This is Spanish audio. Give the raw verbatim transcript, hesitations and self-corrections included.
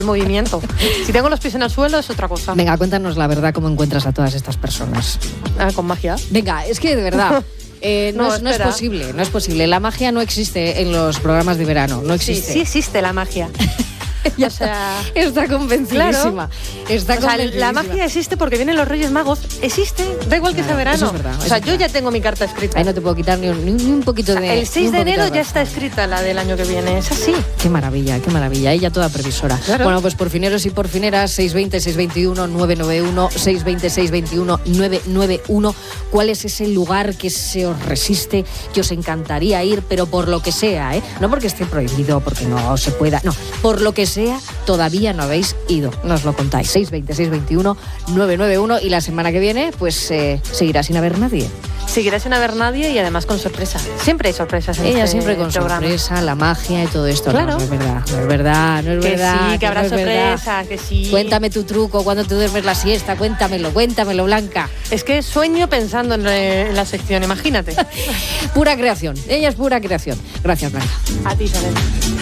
movimiento. Si tengo los pies en el suelo es otra cosa. Venga, cuéntanos la verdad, cómo encuentras a todas estas personas. Ah, con magia. Venga, es que de verdad... Eh, no, no, es, no es posible, no es posible. La magia no existe en los programas de verano, no existe. Sí, sí existe la magia. Ya o sea, está convencidísima. Claro. Está o sea, la magia existe porque vienen los Reyes Magos. Existe, da igual que claro, sea verano. Eso es verdad, o sea, yo verdad. ya tengo mi carta escrita. Ahí no te puedo quitar ni un, ni un poquito de... El seis de enero ya está escrita la del año que viene, es así. Qué maravilla, qué maravilla. Ella toda previsora. Claro. Bueno, pues por fineros y por fineras, seis veinte, seis veintiuno, nueve noventa y uno, seis veinte, seis veintiuno, nueve noventa y uno. ¿Cuál es ese lugar que se os resiste, que os encantaría ir, pero por lo que sea, ¿eh? No porque esté prohibido, porque no se pueda, no. Por lo que sea, todavía no habéis ido. Nos lo contáis. seis veinte, seis veintiuno, nueve noventa y uno. Y la semana que viene, pues eh, seguirá sin haber nadie. Seguirá sin haber nadie y además con sorpresa. Siempre hay sorpresas en Ella este siempre con programa. Sorpresa, la magia y todo esto. Claro. No, no es verdad, no es verdad, no es que verdad. sí, que, que habrá no es sorpresa, verdad. que sí. Cuéntame tu truco cuando te duermes la siesta. Cuéntamelo, cuéntamelo, Blanca. Es que sueño pensando en, re, en la sección, imagínate. Pura creación. Ella es pura creación. Gracias, Blanca. A ti, Isabel.